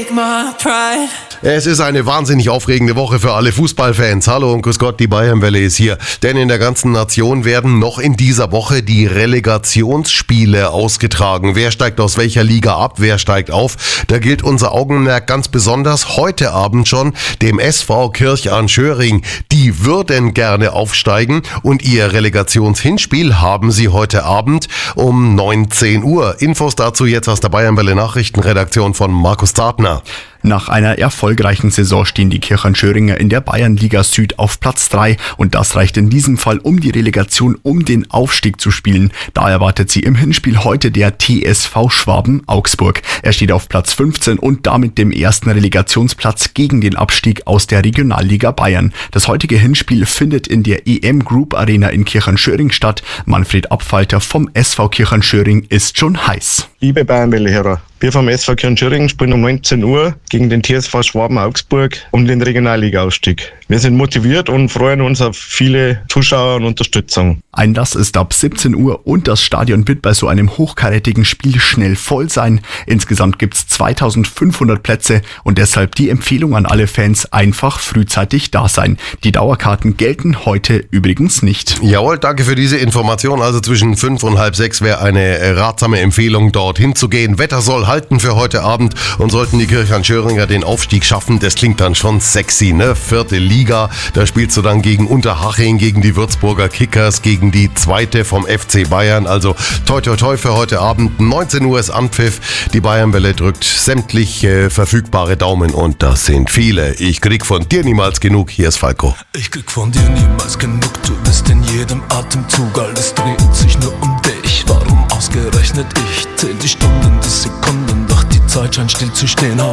take my pride. Es ist eine wahnsinnig aufregende Woche für alle Fußballfans. Hallo und grüß Gott, die Bayernwelle ist hier. Denn in der ganzen Nation werden noch in dieser Woche die Relegationsspiele ausgetragen. Wer steigt aus welcher Liga ab, wer steigt auf? Da gilt unser Augenmerk ganz besonders heute Abend schon dem SV Kirch-An-Schöring. Die würden gerne aufsteigen und ihr Relegationshinspiel haben sie heute Abend um 19 Uhr. Infos dazu jetzt aus der Bayernwelle Nachrichtenredaktion von Markus Zartner. Nach einer erfolgreichen Saison stehen die Kirch-An-Schöringer in der Bayernliga Süd auf Platz 3 und das reicht in diesem Fall, um die Relegation um den Aufstieg zu spielen. Da erwartet sie im Hinspiel heute der TSV Schwaben Augsburg. Er steht auf Platz 15 und damit dem ersten Relegationsplatz gegen den Abstieg aus der Regionalliga Bayern. Das heutige Hinspiel findet in der EM Group Arena in Kirch-An-Schöring statt. Manfred Abfalter vom SV Kirch-An-Schöring ist schon heiß. Liebe Bayernwelle-Hörer, wir vom SV Kirch-An-Schöring spielen um 19 Uhr gegen den TSV Schwaben Augsburg um den Regionalliga-Aufstieg. Wir sind motiviert und freuen uns auf viele Zuschauer und Unterstützung. Einlass ist ab 17 Uhr und das Stadion wird bei so einem hochkarätigen Spiel schnell voll sein. Insgesamt gibt's 2500 Plätze und deshalb die Empfehlung an alle Fans, einfach frühzeitig da sein. Die Dauerkarten gelten heute übrigens nicht. Jawohl, danke für diese Information. Also zwischen 5 und halb 6 wäre eine ratsame Empfehlung, dorthin zu gehen. Wetter soll halten für heute Abend und sollten die Kirch-An-Schöringer den Aufstieg schaffen, das klingt dann schon sexy, ne? 4. Liga, da spielst du dann gegen Unterhaching, gegen die Würzburger Kickers, gegen die 2. vom FC Bayern. Also toi toi toi für heute Abend. 19 Uhr ist Anpfiff. Die Bayernwelle drückt sämtliche verfügbare Daumen und das sind viele. Ich krieg von dir niemals genug. Hier ist Falco. Ich krieg von dir niemals genug, du bist in jedem Atemzug, alles dreht sich nur um dich. Warum ausgerechnet ich? Zähl die Stunden, die Sekunden, doch die Zeit scheint still zu stehen.